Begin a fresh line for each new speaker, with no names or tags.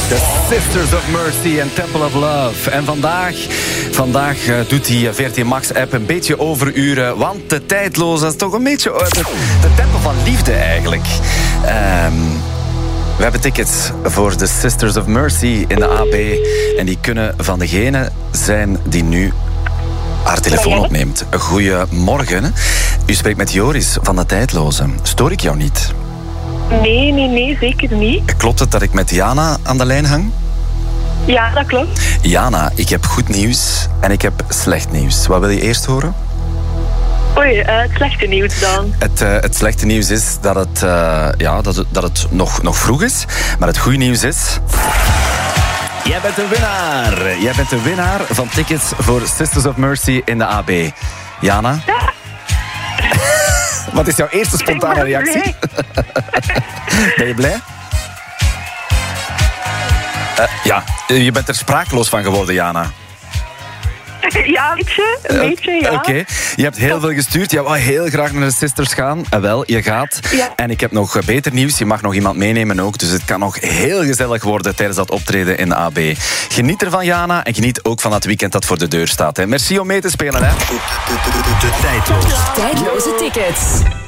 The Sisters of Mercy en Temple of Love. En vandaag doet die VRT Max-app een beetje overuren, want de tijdloze is toch een beetje de tempel van liefde eigenlijk. We hebben tickets voor de Sisters of Mercy in de AB. En die kunnen van degene zijn die nu haar telefoon opneemt. Goedemorgen. U spreekt met Joris van de Tijdloze. Stoor ik jou niet?
Nee, zeker niet.
Klopt het dat ik met Jana aan de lijn hang?
Ja, dat klopt.
Jana, ik heb goed nieuws en ik heb slecht nieuws. Wat wil je eerst horen?
Oei, het slechte nieuws dan.
Het slechte nieuws is dat het nog vroeg is. Maar het goede nieuws is... Jij bent de winnaar. Jij bent de winnaar van tickets voor Sisters of Mercy in de AB. Jana?
Ja.
Wat is jouw eerste spontane reactie? Ben je blij? Ja, je bent er sprakeloos van geworden, Jana.
Ja, een beetje, ja.
Oké. Je hebt heel veel gestuurd. Je wou heel graag naar de Sisters gaan. Wel, je gaat.
Ja.
En ik heb nog beter nieuws. Je mag nog iemand meenemen ook. Dus het kan nog heel gezellig worden tijdens dat optreden in de AB. Geniet ervan, Jana. En geniet ook van dat weekend dat voor de deur staat. Hè. Merci om mee te spelen. Hè.
De tijdloze tickets.